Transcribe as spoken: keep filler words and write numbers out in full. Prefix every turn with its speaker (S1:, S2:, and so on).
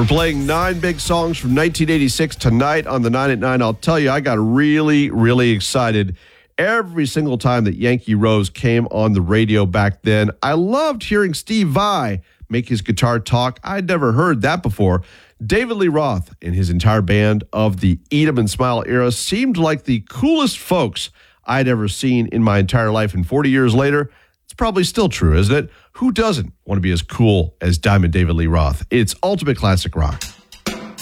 S1: We're playing nine big songs from nineteen eighty-six tonight on the nine at nine. I'll tell you, I got really, really excited every single time that Yankee Rose came on the radio back then. I loved hearing Steve Vai make his guitar talk. I'd never heard that before. David Lee Roth and his entire band of the Eat 'em and Smile era seemed like the coolest folks I'd ever seen in my entire life. And forty years later, it's probably still true, isn't it? Who doesn't want to be as cool as Diamond David Lee Roth? It's Ultimate Classic Rock.